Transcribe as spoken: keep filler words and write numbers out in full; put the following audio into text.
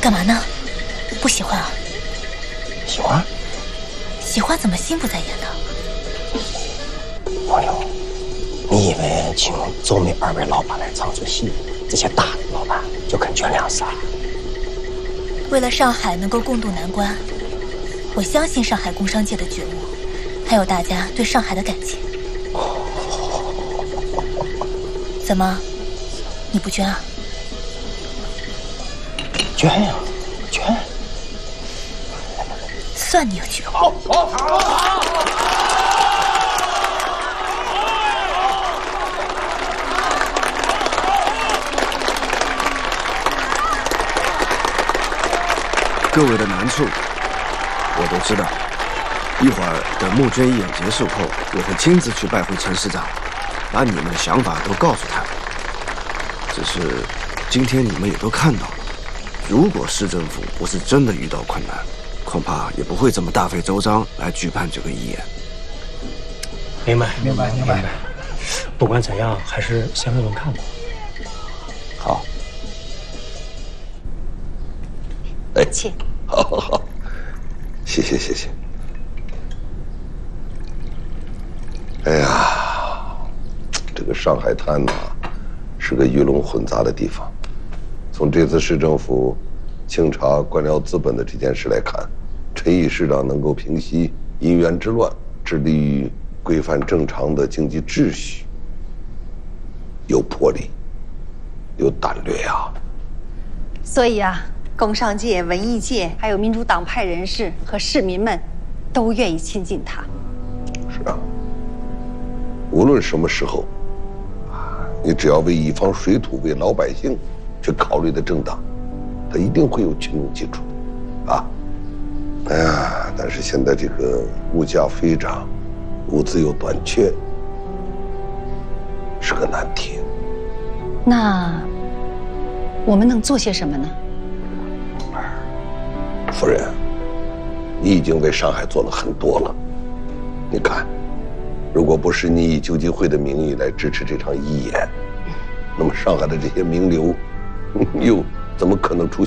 干嘛呢？不喜欢啊？ 喜欢？ 喜欢怎么心不在焉呢？ 朋友，你以为请周美二位老板来唱出戏，这些大的老板就肯捐粮食啊？ 为了上海能够共度难关，我相信上海工商界的觉悟，还有大家对上海的感情。怎么，你不捐啊？ 捐呀，捐！ 算你有觉悟。 好，好，好！ 各位的难处，我都知道。一会儿等募捐义演结束后，我会亲自去拜会陈市长，把你们的想法都告诉他。只是今天你们也都看到了，如果市政府不是真的遇到困难，恐怕也不会这么大费周章来举办这个义演。 明白，明白，明白。不管怎样，还是先问问看吧。 好。 哎，请。 好好好，谢谢谢谢。哎呀，这个上海滩呐、啊，是个鱼龙混杂的地方。从这次市政府清查官僚资本的这件事来看，陈毅市长能够平息银元之乱，致力于规范正常的经济秩序，有魄力，有胆略呀。 所以啊。工商界、文艺界，还有民主党派人士和市民们，都愿意亲近他。 是啊，无论什么时候，啊，你只要为一方水土、为老百姓去考虑的正当，他一定会有群众基础，啊。哎呀，但是现在这个物价飞涨，物资又短缺，是个难题。 那我们能做些什么呢？ 夫人，你已经为上海做了很多了。你看，如果不是你以救济会的名义来支持这场义演，那么上海的这些名流，又怎么可能出现